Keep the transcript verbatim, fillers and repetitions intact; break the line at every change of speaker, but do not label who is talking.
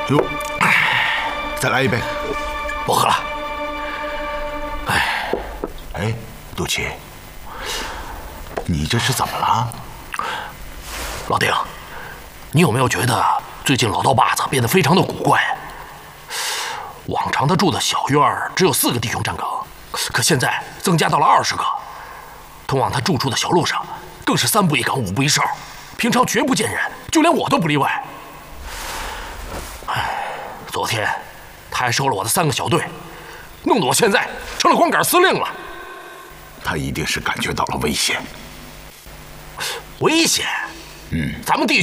哟，再来一杯。
不喝了。
哎，哎，杜琪，你这是怎么了？
老丁，你有没有觉得最近老道把子变得非常的古怪？往常他住的小院儿只有四个弟兄站岗，可现在增加到了二十个。通往他住处的小路上，更是三步一岗，五步一哨，平常绝不见人，就连我都不例外。唉，昨天他还收了我的三个小队，弄得我现在成了光杆司令了。
他一定是感觉到了危险。
危险？
嗯，
咱们弟